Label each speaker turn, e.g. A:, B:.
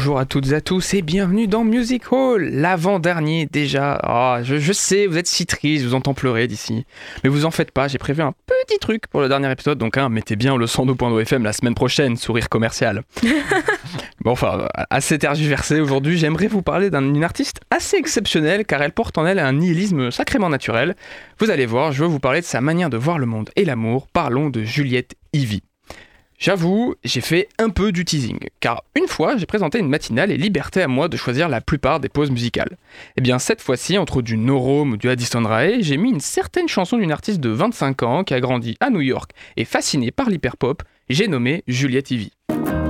A: Bonjour à toutes et à tous et bienvenue dans Music Hall, l'avant-dernier déjà. Je sais, vous êtes si triste, je vous entends pleurer d'ici. Mais vous en faites pas, j'ai prévu un petit truc pour le dernier épisode, donc mettez bien le 102.2 FM la semaine prochaine, sourire commercial. Assez tergiversé aujourd'hui, j'aimerais vous parler d'une artiste assez exceptionnelle car elle porte en elle un nihilisme sacrément naturel. Vous allez voir, je veux vous parler de sa manière de voir le monde et l'amour, parlons de Juliette Ivy. J'avoue, j'ai fait un peu du teasing, car une fois j'ai présenté une matinale et liberté à moi de choisir la plupart des pauses musicales. Et bien cette fois-ci, entre du No Rome ou du Addison Rae, j'ai mis une certaine chanson d'une artiste de 25 ans qui a grandi à New York et fascinée par l'hyperpop, j'ai nommé Juliette Ivy.